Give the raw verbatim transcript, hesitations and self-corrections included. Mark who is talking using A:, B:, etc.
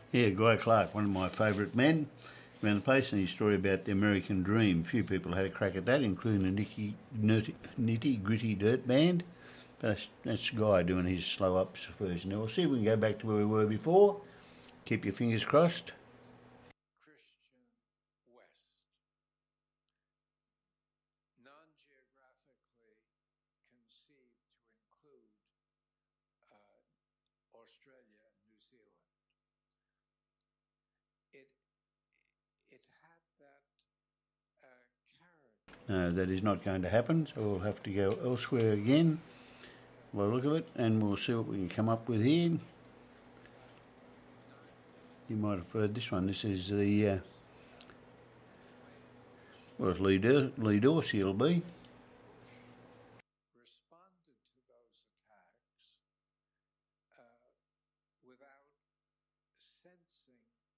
A: Yeah, Guy Clark, one of my favourite men around the place, and his story about the American Dream. Few people had a crack at that, including the Nicky, nitty, nitty Gritty Dirt Band. That's, that's Guy doing his slow ups version. Now we'll see if we can go back to where we were before. Keep your fingers crossed.
B: Christian West, non-geographically conceived to include uh, Australia and New Zealand. It it had that uh, character.
A: No, that is not going to happen, so we'll have to go elsewhere again. By the look of it, and we'll see what we can come up with here. You might have heard this one. This is the, uh, well, it's Lee, Dur- Lee Dorsey it'll be.
B: Responded to those attacks uh, without sensing